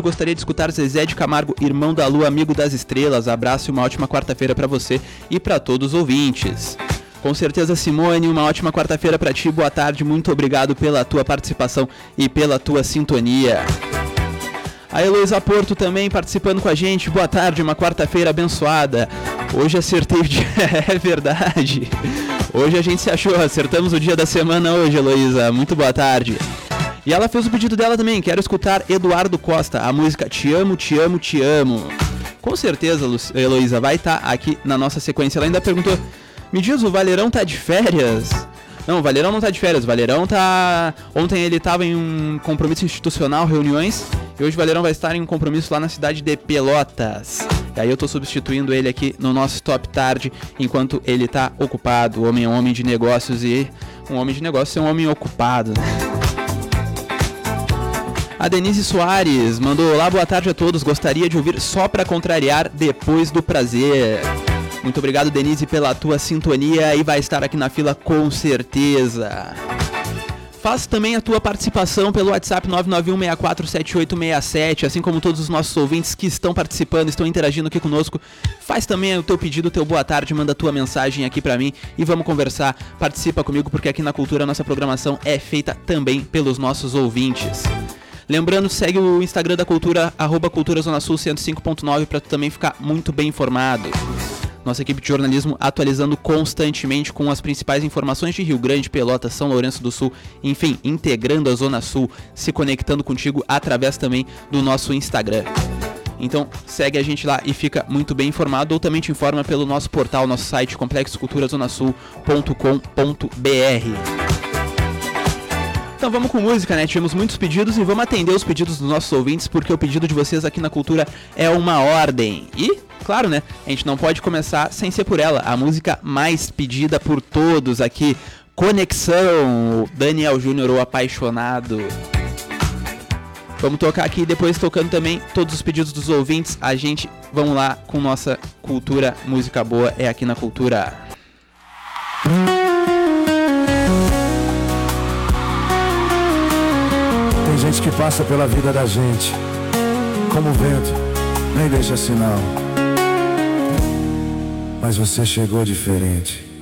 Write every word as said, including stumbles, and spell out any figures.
gostaria de escutar Zezé de Camargo, Irmão da Lua, Amigo das Estrelas. Abraço e uma ótima quarta-feira pra você e pra todos os ouvintes. Com certeza, Simone, uma ótima quarta-feira pra ti. Boa tarde, muito obrigado pela tua participação e pela tua sintonia. A Heloísa Porto também participando com a gente. Boa tarde, uma quarta-feira abençoada. Hoje acertei o dia, é verdade. Hoje a gente se achou, acertamos o dia da semana hoje, Heloísa. Muito boa tarde. E ela fez o pedido dela também, quero escutar Eduardo Costa, a música Te Amo, Te Amo, Te Amo. Com certeza, Heloísa, vai estar tá aqui na nossa sequência. Ela ainda perguntou, me diz, o Valerão tá de férias? Não, o Valerão não tá de férias, o Valerão tá... Ontem ele tava em um compromisso institucional, reuniões, e hoje o Valerão vai estar em um compromisso lá na cidade de Pelotas. E aí eu tô substituindo ele aqui no nosso Top Tarde, enquanto ele tá ocupado. O homem é um homem de negócios e um homem de negócios é um homem ocupado, né? A Denise Soares mandou, olá, boa tarde a todos, gostaria de ouvir Só Pra Contrariar Depois do Prazer. Muito obrigado, Denise, pela tua sintonia e vai estar aqui na fila com certeza. Faz também a tua participação pelo WhatsApp nove nove um seis quatro sete oito seis sete, assim como todos os nossos ouvintes que estão participando, estão interagindo aqui conosco. Faz também o teu pedido, o teu boa tarde, manda a tua mensagem aqui pra mim e vamos conversar. Participa comigo porque aqui na Cultura a nossa programação é feita também pelos nossos ouvintes. Lembrando, segue o Instagram da Cultura, arroba Cultura Zona Sul cento e cinco ponto nove, pra tu também ficar muito bem informado. Nossa equipe de jornalismo atualizando constantemente com as principais informações de Rio Grande, Pelotas, São Lourenço do Sul, enfim, integrando a Zona Sul, se conectando contigo através também do nosso Instagram. Então segue a gente lá e fica muito bem informado, ou também te informa pelo nosso portal, nosso site, complexo cultura zona sul ponto com ponto b r. Então vamos com música, né? Tivemos muitos pedidos e vamos atender os pedidos dos nossos ouvintes, porque o pedido de vocês aqui na Cultura é uma ordem. E, claro, né? A gente não pode começar sem ser por ela. A música mais pedida por todos aqui, Conexão, Daniel Júnior, o Apaixonado. Vamos tocar aqui, depois tocando também todos os pedidos dos ouvintes. A gente, vamos lá com nossa Cultura, música boa é aqui na Cultura. Tem gente que passa pela vida da gente como o vento, nem deixa sinal. Mas você chegou diferente.